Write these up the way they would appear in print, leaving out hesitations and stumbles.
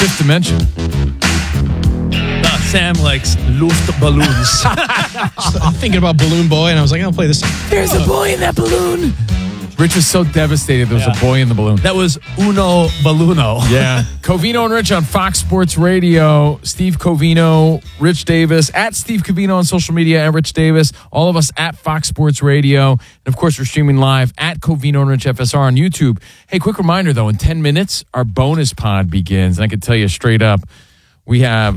Fifth Dimension. Sam likes Luft balloons. I'm thinking about Balloon Boy, and I was like, I'll play this. There's a boy in that balloon. Rich was so devastated there was a boy in the balloon. That was Uno Balluno. Yeah. Covino and Rich on Fox Sports Radio. Steve Covino, Rich Davis, at Steve Covino on social media, and Rich Davis. All of us at Fox Sports Radio. And, of course, we're streaming live at Covino and Rich FSR on YouTube. Hey, quick reminder, though, in 10 minutes, our bonus pod begins. And I can tell you straight up, we have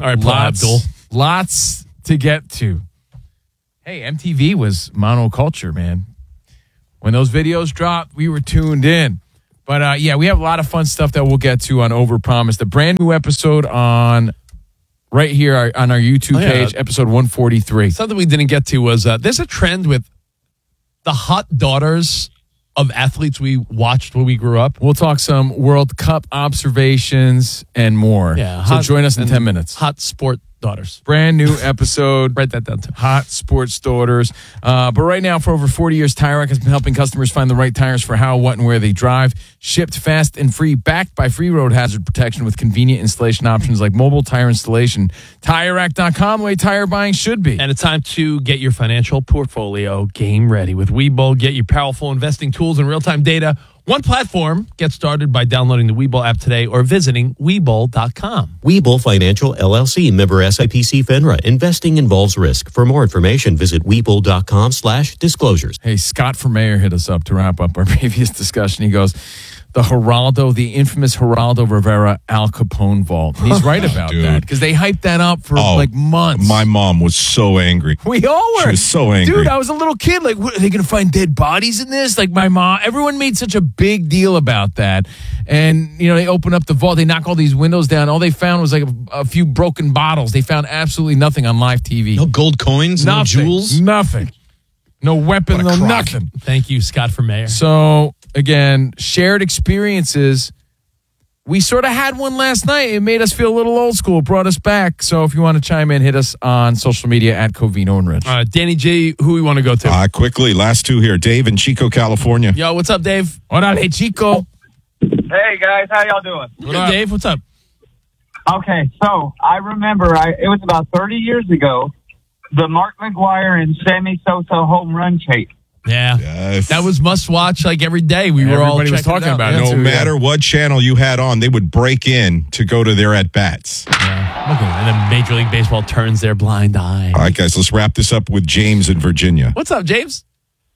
lots to get to. Hey, MTV was monoculture, man. When those videos dropped, we were tuned in. But, we have a lot of fun stuff that we'll get to on Overpromise. The brand new episode on right here on our YouTube page, episode 143. Something we didn't get to was there's a trend with the hot daughters of athletes we watched when we grew up. We'll talk some World Cup observations and more. Yeah, so join us in 10 minutes. Hot sport daughters. Brand new episode. Write that down too. Hot sports daughters. But right now, for over 40 years, Tire Rack has been helping customers find the right tires for how, what, and where they drive. Shipped fast and free, backed by free road hazard protection with convenient installation options like mobile tire installation. TireRack.com, the way tire buying should be. And it's time to get your financial portfolio game ready with Webull. Get your powerful investing tools and real-time data. One platform. Get started by downloading the Webull app today or visiting Webull.com. Webull Financial LLC, member SIPC FINRA. Investing involves risk. For more information, visit Webull.com/disclosures. Hey, Scott from Mayor hit us up to wrap up our previous discussion. He goes, the infamous Geraldo Rivera Al Capone vault. And he's right about that because they hyped that up for months. My mom was so angry. We all were. She was so angry. Dude, I was a little kid. Like, what, are they going to find dead bodies in this? Like, my mom, everyone made such a big deal about that. And, they open up the vault. They knock all these windows down. All they found was like a few broken bottles. They found absolutely nothing on live TV. No gold coins, no jewels. Nothing. No weapon, no nothing. Thank you, Scott from Mayor. So, again, shared experiences. We sort of had one last night. It made us feel a little old school. It brought us back. So if you want to chime in, hit us on social media at Covino and Rich. Danny G, who we want to go to? Quickly, last two here. Dave in Chico, California. Yo, what's up, Dave? What up, hey, Chico? Hey, guys. How y'all doing? Good, Dave. What's up? Okay, so I remember it was about 30 years ago, the Mark McGwire and Sammy Sosa home run chase. Yeah. Yes. That was must watch like every day. Everybody was talking about it. No matter what channel you had on, they would break in to go to their at-bats. Yeah. Okay. And then Major League Baseball turns their blind eye. All right, guys, let's wrap this up with James in Virginia. What's up, James?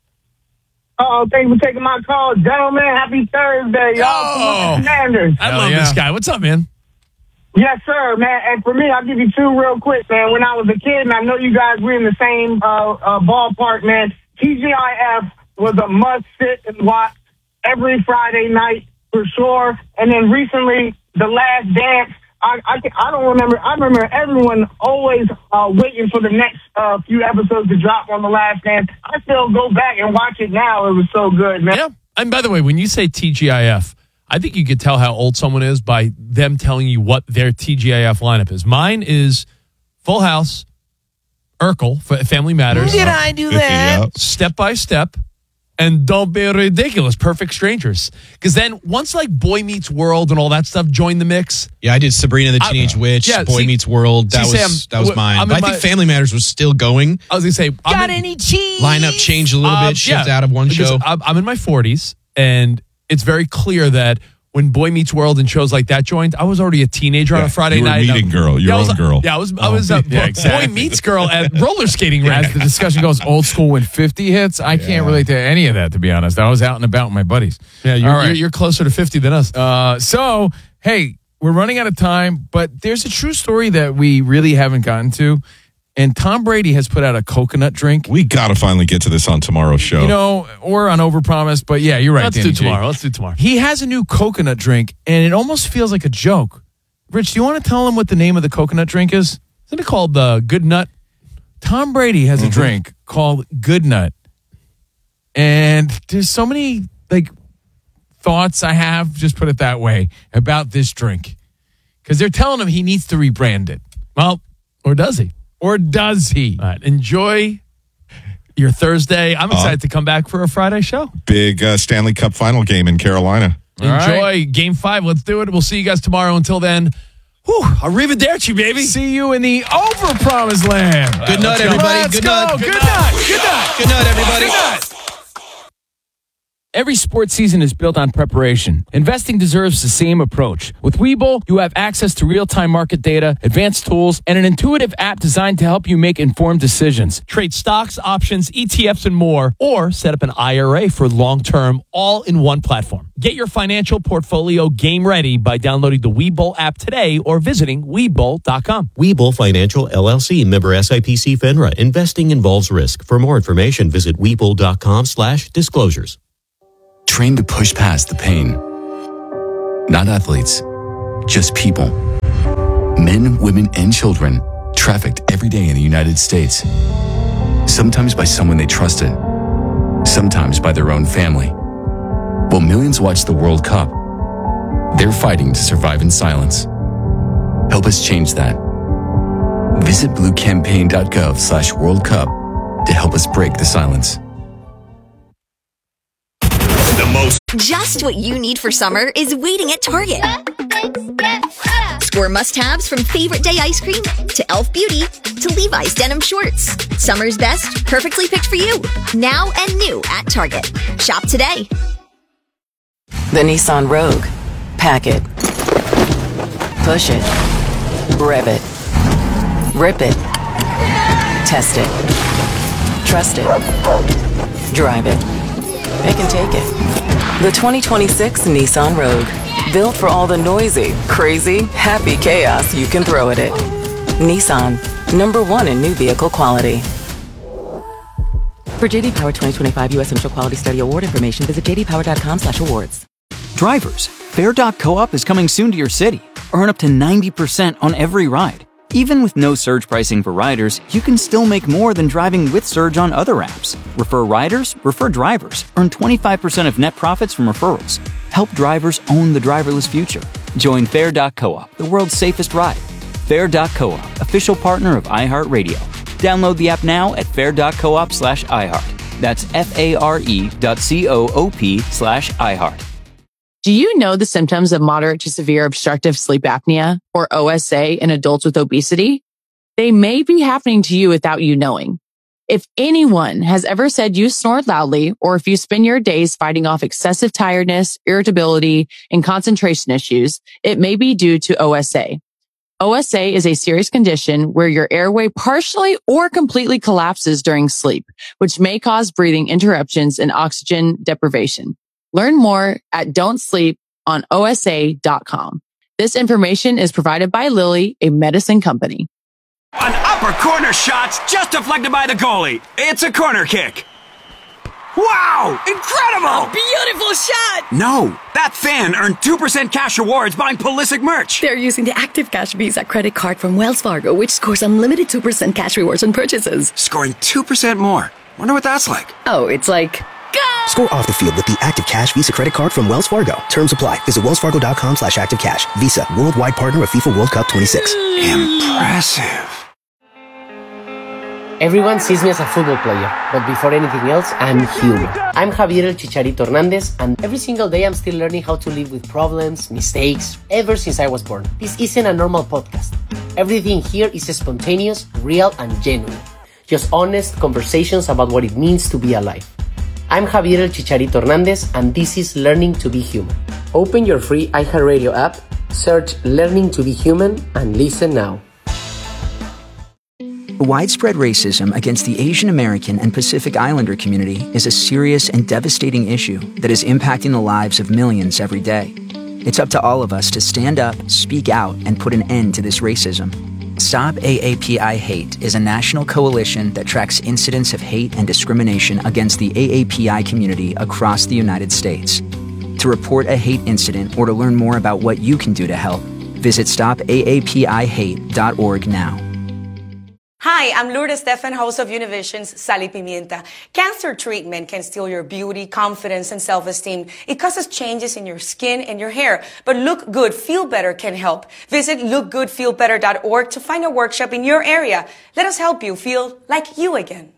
Thank you for taking my call. Gentlemen, happy Thursday, y'all. Commanders. I love this guy. What's up, man? Yes, sir, man. And for me, I'll give you two real quick, man. When I was a kid, and I know you guys were in the same ballpark, man, TGIF was a must-sit and watch every Friday night for sure. And then recently, The Last Dance. I don't remember. I remember everyone always waiting for the next few episodes to drop on The Last Dance. I still go back and watch it now. It was so good, man. Yeah. And by the way, when you say TGIF, I think you could tell how old someone is by them telling you what their TGIF lineup is. Mine is Full House, Urkel, Family Matters. Did I do that? Yep. Step by Step, and Don't Be Ridiculous, Perfect Strangers. Because then once like Boy Meets World and all that stuff joined the mix. Yeah, I did Sabrina the Teenage Witch, Boy Meets World. That was mine. But I think Family Matters was still going. I was going to say. Got any cheese? Lineup changed a little bit, shift out of one show. I'm in my 40s, and it's very clear that when Boy Meets World and shows like that joined, I was already a teenager on a Friday night. You were meeting girl, your own girl. Yeah, I was Boy Meets Girl at roller skating rink. As the discussion goes, old school when 50 hits, I can't relate to any of that, to be honest. I was out and about with my buddies. Yeah, you're closer to 50 than us. So, hey, we're running out of time, but there's a true story that we really haven't gotten to. And Tom Brady has put out a coconut drink. We got to finally get to this on tomorrow's show. Or on Overpromise. But yeah, you're right, Let's do tomorrow. He has a new coconut drink, and it almost feels like a joke. Rich, do you want to tell him what the name of the coconut drink is? Isn't it called the Good Nut? Tom Brady has a drink called Good Nut. And there's so many, thoughts I have, just put it that way, about this drink. Because they're telling him he needs to rebrand it. Well, or does he? Or does he? All right, enjoy your Thursday. I'm excited to come back for a Friday show. Big Stanley Cup final game in Carolina. Enjoy Game 5. Let's do it. We'll see you guys tomorrow. Until then, Whew, arrivederci, baby. See you in the overpromised land. Good night, everybody. Let's Good go. night. Good night. Good night. Good night, everybody. Good night. Every sports season is built on preparation. Investing deserves the same approach. With Webull, you have access to real-time market data, advanced tools, and an intuitive app designed to help you make informed decisions. Trade stocks, options, ETFs, and more, or set up an IRA for long-term, all in one platform. Get your financial portfolio game ready by downloading the Webull app today or visiting Webull.com. Webull Financial LLC, member SIPC FINRA. Investing involves risk. For more information, visit Webull.com/disclosures. Trained to push past the pain. Not athletes, just people. Men, women, and children trafficked every day in the United States. Sometimes by someone they trusted, sometimes by their own family. While millions watch the World Cup, they're fighting to survive in silence. Help us change that. Visit bluecampaign.gov/World Cup to help us break the silence. Just what you need for summer is waiting at Target. Score must-haves from Favorite Day ice cream to Elf Beauty to Levi's denim shorts. Summer's best, perfectly picked for you. Now and new at Target. Shop today. The Nissan Rogue. Pack it. Push it. Rev it. Rip it. Test it. Trust it. Drive it. It can take it. The 2026 Nissan Rogue. Built for all the noisy, crazy, happy chaos you can throw at it. Nissan. #1 in new vehicle quality. For JD Power 2025 U.S. Initial Quality Study Award information, visit jdpower.com/awards. Drivers, Fare.coop is coming soon to your city. Earn up to 90% on every ride. Even with no surge pricing for riders, you can still make more than driving with surge on other apps. Refer riders, refer drivers. Earn 25% of net profits from referrals. Help drivers own the driverless future. Join Fare.coop, the world's safest ride. Fare.coop, official partner of iHeartRadio. Download the app now at fare.coop/iHeart. That's FARE.coop/iHeart. Do you know the symptoms of moderate to severe obstructive sleep apnea, or OSA, in adults with obesity? They may be happening to you without you knowing. If anyone has ever said you snore loudly, or if you spend your days fighting off excessive tiredness, irritability, and concentration issues, it may be due to OSA. OSA is a serious condition where your airway partially or completely collapses during sleep, which may cause breathing interruptions and oxygen deprivation. Learn more at don'tsleeponosa.com. This information is provided by Lilly, a medicine company. An upper corner shot's just deflected by the goalie. It's a corner kick. Wow! Incredible! A beautiful shot! No, that fan earned 2% cash rewards buying Pulisic merch. They're using the Active Cash Visa credit card from Wells Fargo, which scores unlimited 2% cash rewards on purchases. Scoring 2% more. Wonder what that's like. Oh, it's like... Go! Score off the field with the Active Cash Visa credit card from Wells Fargo. Terms apply. Visit wellsfargo.com/activecash. Visa, worldwide partner of FIFA World Cup 26. Impressive. Everyone sees me as a football player, but before anything else, I'm human. I'm Javier El Chicharito Hernandez, and every single day I'm still learning how to live with problems, mistakes, ever since I was born. This isn't a normal podcast. Everything here is spontaneous, real, and genuine. Just honest conversations about what it means to be alive. I'm Javier El Chicharito Hernandez, and this is Learning to be Human. Open your free iHeartRadio app, search Learning to be Human, and listen now. Widespread racism against the Asian American and Pacific Islander community is a serious and devastating issue that is impacting the lives of millions every day. It's up to all of us to stand up, speak out, and put an end to this racism. Stop AAPI Hate is a national coalition that tracks incidents of hate and discrimination against the AAPI community across the United States. To report a hate incident or to learn more about what you can do to help, visit stopaapihate.org now. Hi, I'm Lourdes Stefan, host of Univision's Sal y Pimienta. Cancer treatment can steal your beauty, confidence, and self-esteem. It causes changes in your skin and your hair. But Look Good, Feel Better can help. Visit lookgoodfeelbetter.org to find a workshop in your area. Let us help you feel like you again.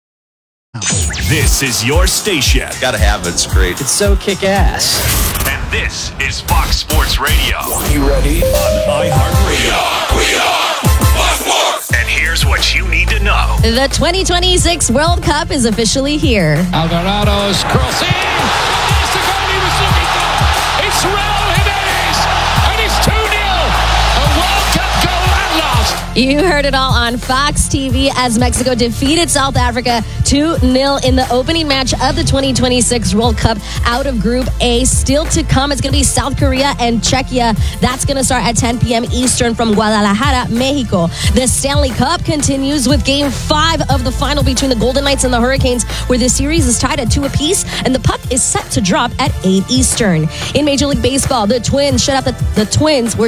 This is your station. Gotta have it. It's great. It's so kick-ass. And This is Fox Sports Radio. You ready? On iHeartRadio. We are Fox Sports. And here's what you need to know. The 2026 World Cup is officially here. Alvarado's crossing. It's the goal he was looking for. It's Raul Jimenez. And it's 2-0. A World Cup goal at last. You heard it all on Fox TV as Mexico defeated South Africa 2-0 in the opening match of the 2026 World Cup out of Group A. Still to come, it's going to be South Korea and Czechia. That's going to start at 10 p.m. Eastern from Guadalajara, Mexico. The Stanley Cup continues with Game 5 of the final between the Golden Knights and the Hurricanes, where the series is tied at 2 apiece, and the puck is set to drop at 8 Eastern. In Major League Baseball, the Twins shut out the Twins were